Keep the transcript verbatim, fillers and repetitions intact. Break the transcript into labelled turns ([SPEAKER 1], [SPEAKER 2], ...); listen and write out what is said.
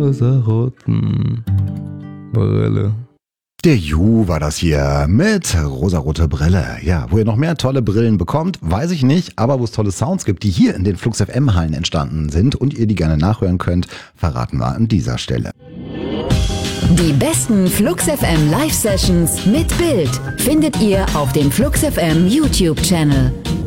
[SPEAKER 1] rosaroten Brille.
[SPEAKER 2] Der Ju war das hier mit rosarote Brille. Ja, wo ihr noch mehr tolle Brillen bekommt, weiß ich nicht, aber wo es tolle Sounds gibt, die hier in den Flux F M Hallen entstanden sind und ihr die gerne nachhören könnt, verraten wir an dieser Stelle.
[SPEAKER 3] Die besten Flux F M Live Sessions mit Bild findet ihr auf dem Flux F M YouTube Channel.